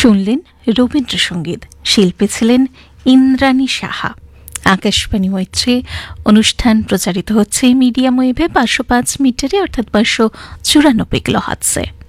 শুনলেন রবীন্দ্রসঙ্গীত। শিল্পী ছিলেন ইন্দ্রাণী সাহা। আকাশবাণী মৈত্রী অনুষ্ঠান প্রচারিত হচ্ছে মিডিয়াম ওয়েভে 505 মিটারে অর্থাৎ 594 কিলোহার্টজে।